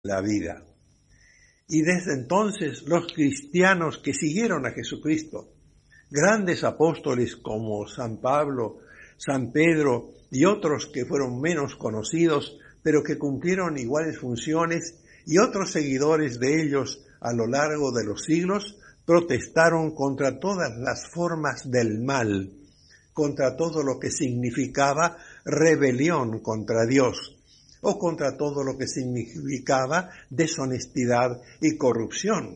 la vida. Y desde entonces los cristianos que siguieron a Jesucristo, grandes apóstoles como San Pablo, San Pedro y otros que fueron menos conocidos, pero que cumplieron iguales funciones, y otros seguidores de ellos a lo largo de los siglos, protestaron contra todas las formas del mal, contra todo lo que significaba rebelión contra Dios, o contra todo lo que significaba deshonestidad y corrupción.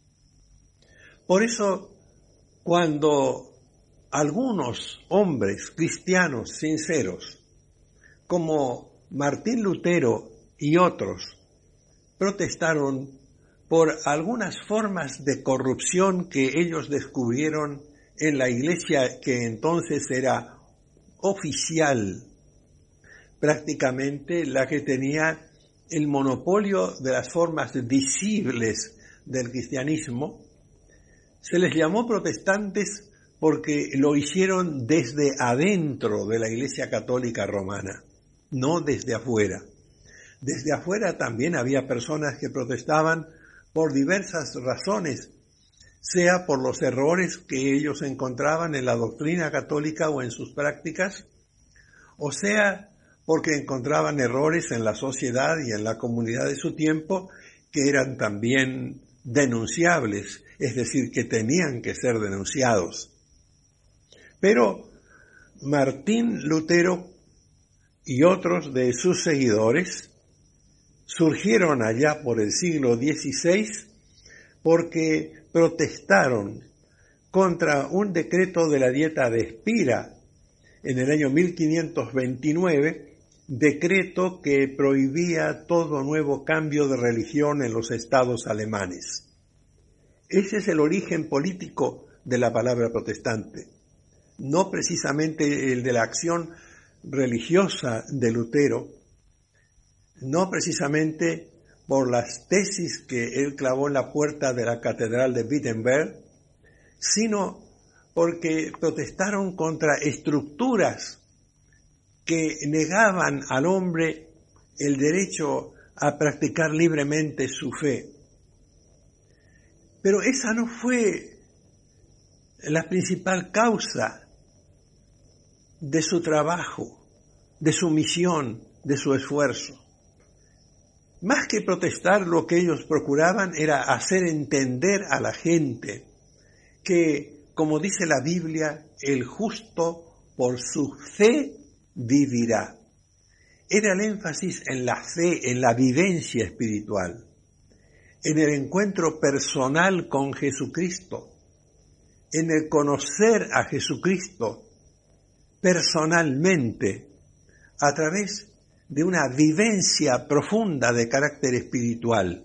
Por eso, cuando algunos hombres cristianos sinceros, como Martín Lutero y otros, protestaron por algunas formas de corrupción que ellos descubrieron en la iglesia que entonces era oficial, prácticamente la que tenía el monopolio de las formas visibles del cristianismo. Se les llamó protestantes porque lo hicieron desde adentro de la Iglesia Católica Romana, no desde afuera. Desde afuera también había personas que protestaban por diversas razones, sea por los errores que ellos encontraban en la doctrina católica o en sus prácticas, o sea porque encontraban errores en la sociedad y en la comunidad de su tiempo que eran también denunciables, es decir, que tenían que ser denunciados. Pero Martín Lutero y otros de sus seguidores surgieron allá por el siglo XVI porque protestaron contra un decreto de la Dieta de Spira en el año 1529, decreto que prohibía todo nuevo cambio de religión en los estados alemanes. Ese es el origen político de la palabra protestante, no precisamente el de la acción religiosa de Lutero, no precisamente por las tesis que él clavó en la puerta de la catedral de Wittenberg, sino porque protestaron contra estructuras que negaban al hombre el derecho a practicar libremente su fe. Pero esa no fue la principal causa de su trabajo, de su misión, de su esfuerzo. Más que protestar, lo que ellos procuraban era hacer entender a la gente que, como dice la Biblia, el justo por su fe vivirá. Era el énfasis en la fe, en la vivencia espiritual, en el encuentro personal con Jesucristo, en el conocer a Jesucristo personalmente a través de una vivencia profunda de carácter espiritual.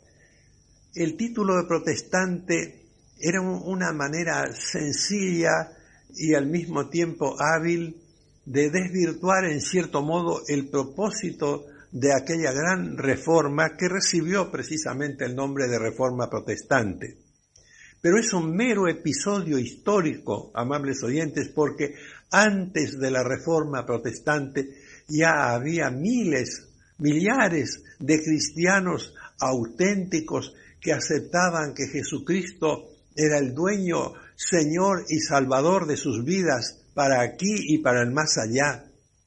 El título de protestante era una manera sencilla y al mismo tiempo hábil de desvirtuar en cierto modo el propósito de aquella gran reforma que recibió precisamente el nombre de Reforma Protestante. Pero es un mero episodio histórico, amables oyentes, porque antes de la Reforma Protestante ya había millares de cristianos auténticos que aceptaban que Jesucristo era el dueño, Señor y Salvador de sus vidas para aquí y para el más allá,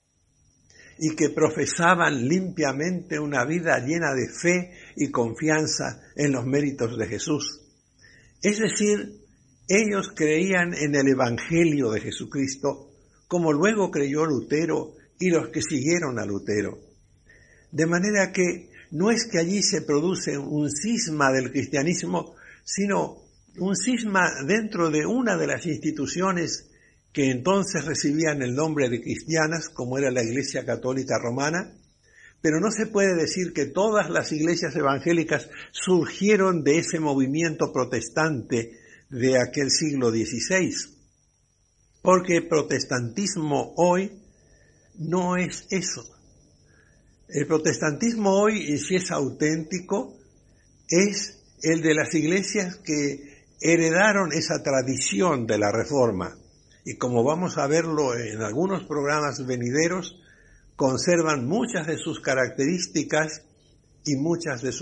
y que profesaban limpiamente una vida llena de fe y confianza en los méritos de Jesús. Es decir, ellos creían en el Evangelio de Jesucristo, como luego creyó Lutero y los que siguieron a Lutero. De manera que no es que allí se produce un cisma del cristianismo, sino un cisma dentro de una de las instituciones que entonces recibían el nombre de cristianas, como era la Iglesia Católica Romana, pero no se puede decir que todas las iglesias evangélicas surgieron de ese movimiento protestante de aquel siglo XVI, porque el protestantismo hoy no es eso. El protestantismo hoy, si es auténtico, es el de las iglesias que heredaron esa tradición de la Reforma. Y como vamos a verlo en algunos programas venideros, conservan muchas de sus características y muchas de sus